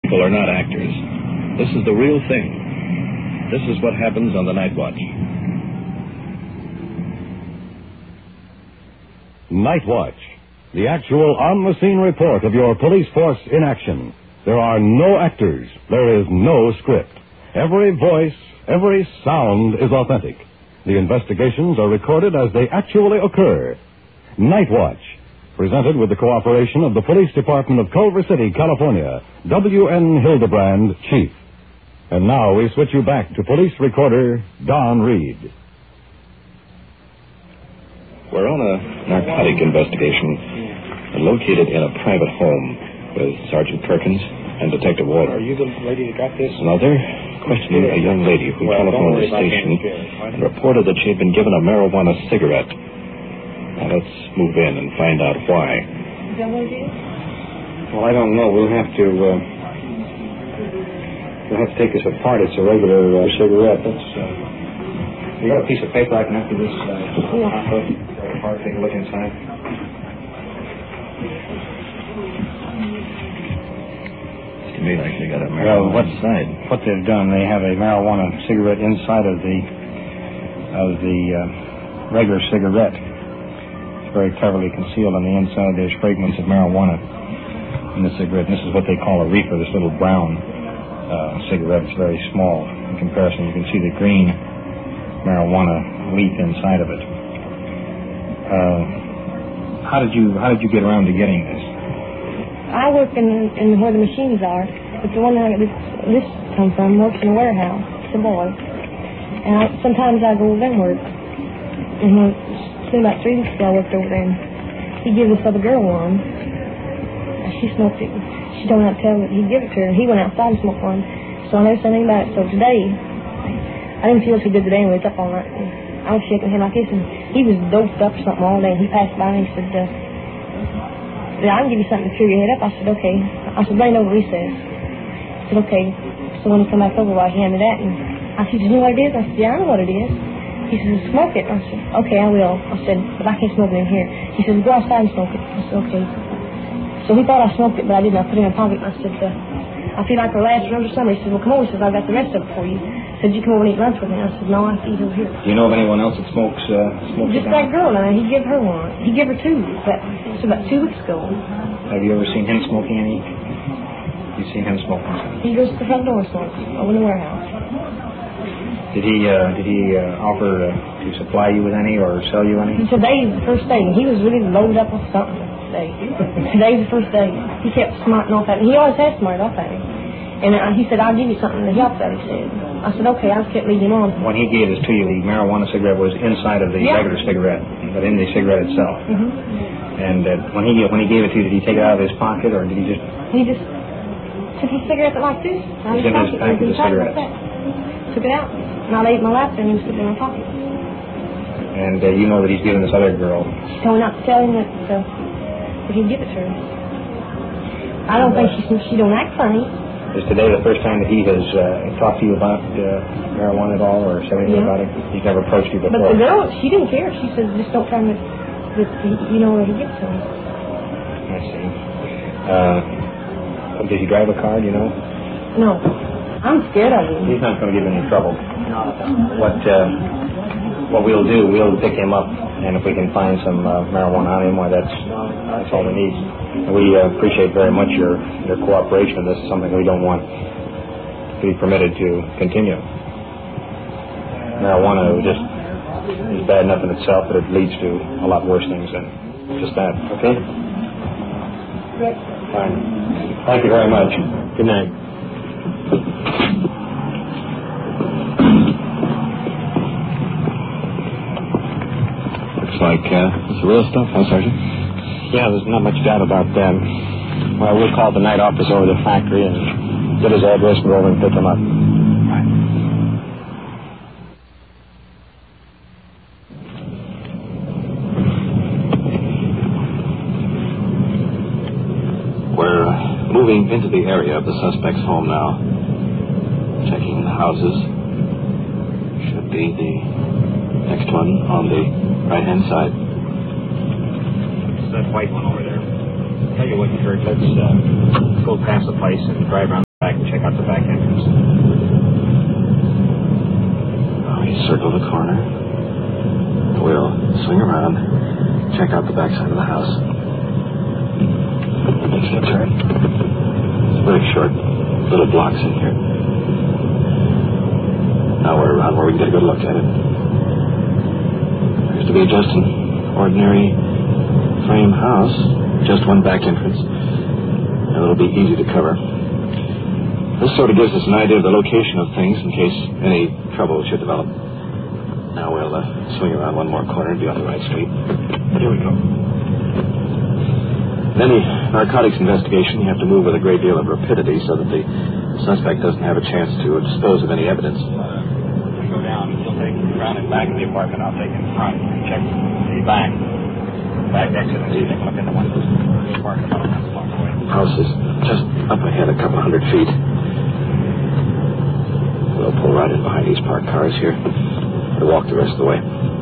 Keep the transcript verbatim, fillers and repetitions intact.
People are not actors. This is the real thing. This is what happens on the Night Watch. Night Watch, the actual on-the-scene report of your police force in action. There are no actors. There is no script. Every voice, every sound is authentic. The investigations are recorded as they actually occur. Night Watch, presented with the cooperation of the Police Department of Culver City, California. W N Hildebrand, Chief. And now we switch you back to police recorder Don Reed. We're on a narcotic investigation located in a private home with Sergeant Perkins and Detective Walter. Are you the lady that got this? Now, they're questioning a young lady who well, telephoned the station and reported that she had been given a marijuana cigarette. Now, let's move in and find out why. Is that what it is? Well, I don't know. We'll have to, uh, we'll have to take this apart. It's a regular uh, cigarette. That's, uh, you got a piece of paper I can have to this, uh, Yeah. take it apart, take a look inside. To me, like they got a Well, marijuana what, inside. what they've done, they have a marijuana cigarette inside of the, of the, uh, regular cigarette. It's very cleverly concealed on the inside. There's fragments of marijuana in the cigarette. And this is what they call a reefer, this little brown uh, cigarette. It's very small in comparison. You can see the green marijuana leaf inside of it. Uh, how did you how did you get around to getting this? I work in, in where the machines are, but the one that this, this comes from works in a warehouse. It's a boy. And I, sometimes I go over there and work. And when, soon about three weeks ago I worked over there, and he gave this other girl one. And she smoked it. She don't have to tell me. He give it to her, and he went outside and smoked one. So I never said anything about it. So today, I didn't feel too good today, and we was up all night. I was shaking him like this, and he was doped up or something all day. And he passed by and he said, uh, yeah, I can give you something to cheer your head up. I said, okay. I said, bring it over recess. I said, okay. So when he come back over, I handed that, and I said, you know what it is? I said, yeah, I know what it is. He said, smoke it. I said, okay, I will. I said, but I can't smoke it in here. He said, go outside and smoke it. I said, okay. So he thought I smoked it, but I didn't. I put it in my pocket, and I said, uh, I feel like our last round of summer. He said, well, come over. He said, I've got the rest of it for you. He said, you come over and eat lunch with me. I said, no, I have to eat over here. Do you know of anyone else that smokes, uh, smokes Just that girl, and he gave her one. He gave her two. But it's about two weeks ago. Have you ever seen him smoking any? You've seen him smoking? He goes to the front door and smokes over in the warehouse. Did he, uh, did he uh, offer uh, to supply you with any or sell you any? Today's the first day, and he was really loaded up with something today. Today's the first day. He kept smarting off at me. He always has smarted off at me. And uh, he said, I'll give you something to help that, he said. I said, okay, I just kept leading him on. When he gave this to you, the marijuana cigarette was inside of the Yeah. regular cigarette, but in the cigarette itself. Mm-hmm. And uh, when he when he gave it to you, did he take it out of his pocket, or did he just... He just took his cigarette like this. It's Out of in his pocket, pack of and the he tried cigarettes. like that. Took it out. And I laid my lap there and he was put it in my pocket. And uh, you know that he's giving this other girl... She told me not to tell him that, uh, that he'd give it to her. I don't think she she don't act funny. Is today the first time that he has uh, talked to you about uh, marijuana at all, or said anything Yeah. about it? He's never approached you But before. the girl, she didn't care. She said, just don't tell him that, that you know where he gets it. I see. Uh, did he drive a car, do you know? No. I'm scared of him. He's not going to give you any trouble. What uh, what we'll do, we'll pick him up, and if we can find some uh, marijuana on him, why that's that's all we need. We uh, appreciate very much your, your cooperation. This is something we don't want to be permitted to continue. Marijuana just is bad enough in itself, but it leads to a lot worse things than just that. Okay? Fine. Thank you very much. Good night. Looks like uh, it's the real stuff, huh, Sergeant? Yeah, there's not much doubt about that. Well, we'll call the night office over to the factory and get his address and go over and pick him up. Right. We're moving into the area of the suspect's home now. Checking the houses. Should be the next one on the right-hand side. That white one over there. Tell you what, Kurt, let's uh, go past the place and drive around. back, check out the back entrance. Well, we circle the corner. We'll swing around, check out the back side of the house. Makes a turn. It's very short, little blocks in here. Now we're around where we can get a good look at it. Appears to be just an ordinary frame house, just one back entrance, and it'll be easy to cover. This sort of gives us an idea of the location of things in case any trouble should develop. Now we'll uh, swing around one more corner and be on the right street. Here we go. In any narcotics investigation, you have to move with a great deal of rapidity so that the suspect doesn't have a chance to dispose of any evidence. We go down, you'll take around and back of the apartment. I'll take in front and check the back. Back exit and see if they can look in the windows. The apartment about a block away. House is just up ahead a couple hundred feet. We'll pull right in behind these parked cars here. We'll walk the rest of the way.